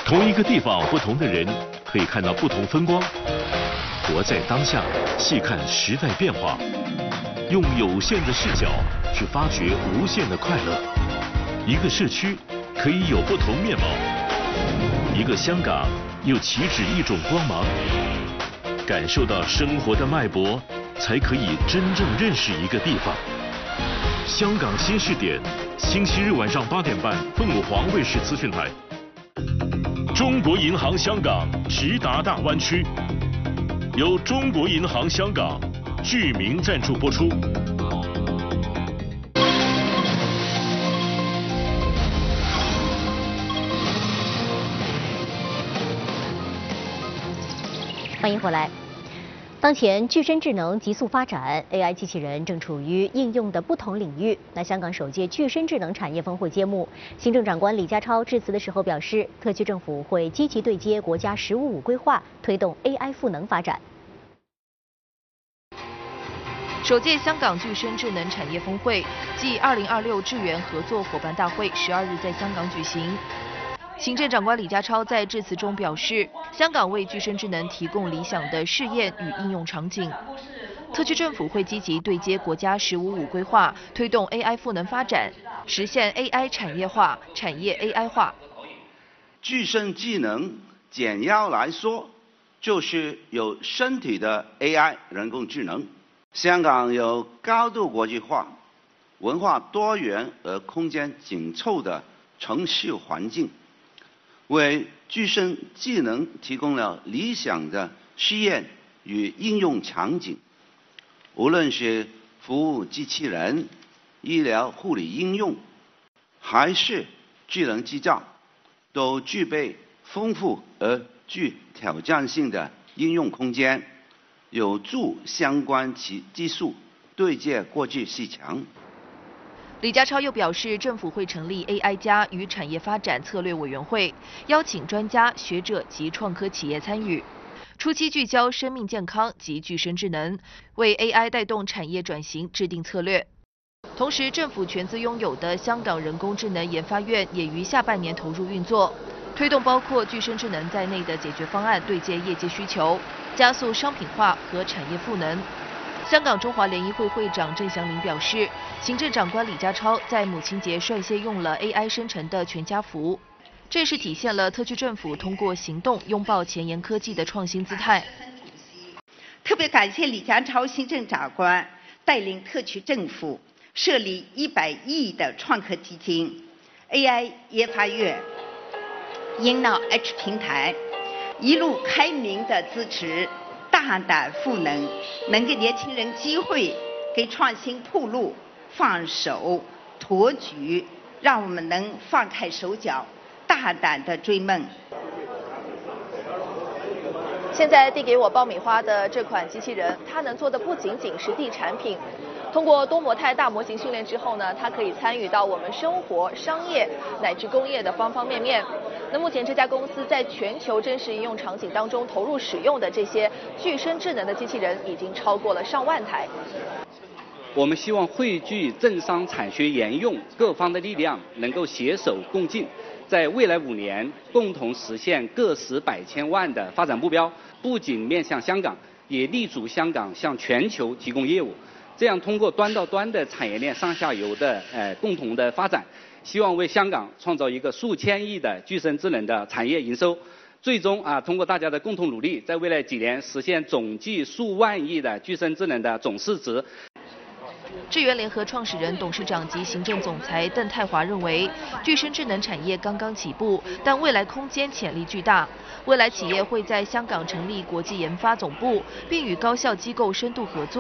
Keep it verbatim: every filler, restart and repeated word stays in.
同一个地方，不同的人可以看到不同风光。活在当下，细看时代变化，用有限的视角去发掘无限的快乐。一个社区可以有不同面貌，一个香港又岂止一种光芒？感受到生活的脉搏，才可以真正认识一个地方。香港新视点，星期日晚上八点半，凤凰卫视资讯台。中国银行香港直达大湾区，由中国银行香港剧名赞助播出。 欢迎回来。当前具身智能急速发展 ，A I 机器人正处于应用的不同领域。那香港首届具身智能产业峰会揭幕，行政长官李家超致辞的时候表示，特区政府会积极对接国家“十五五”规划，推动 A I 赋能发展。 首届香港具身智能产业峰会暨二零二六智源合作伙伴大会十二日在香港举行。行政长官李家超在致辞中表示，香港为具身智能提供理想的试验与应用场景。特区政府会积极对接国家“十五五”规划，推动 A I 赋能发展，实现 A I 产业化、产业 A I 化。 具身智能简要来说，就是有身体的 A I 人工智能。香港有高度国际化、文化多元而空间紧凑的城市环境，为具身智能提供了理想的试验与应用场景。无论是服务机器人、医疗护理应用，还是智能制造，都具备丰富而具挑战性的应用空间，有助相关其技术对接国际市场。 李家超又表示，政府会成立 A I 加与产业发展策略委员会，邀请专家学者及创科企业参与，初期聚焦生命健康及具身智能，为 A I 带动产业转型制定策略。同时，政府全资拥有的香港人工智能研发院也于下半年投入运作，推动包括具身智能在内的解决方案对接业界需求，加速商品化和产业赋能。香港中华联谊会会长郑祥林表示，行政长官李家超在母亲节率先用了 A I 生成的全家福，这是体现了特区政府通过行动拥抱前沿科技的创新姿态。 特别感谢李家超行政长官带领特区政府设立一百亿的创科基金、A I 研发院、英脑 H 平台，一路开明的支持。大胆赋能，能给年轻人机会，给创新铺路，放手托举，让我们能放开手脚，大胆的追梦。 现在递给我爆米花的这款机器人，它能做的不仅仅是地产品。通过多模态大模型训练之后呢，它可以参与到我们生活、商业乃至工业的方方面面。那目前这家公司在全球真实应用场景当中投入使用的这些具身智能的机器人已经超过了上万台。 我们希望汇聚政商产学研用各方的力量，能够携手共进，在未来五年共同实现个十百千万的发展目标。不仅面向香港，也力主香港向全球提供业务。这样通过端到端的产业链上下游的呃共同的发展，希望为香港创造一个数千亿的具身智能的产业营收，最终啊通过大家的共同努力，在未来几年实现总计数万亿的具身智能的总市值。 智源联合创始人、董事长及行政总裁邓泰华认为，具身智能产业刚刚起步，但未来空间潜力巨大。未来企业会在香港成立国际研发总部，并与高校机构深度合作。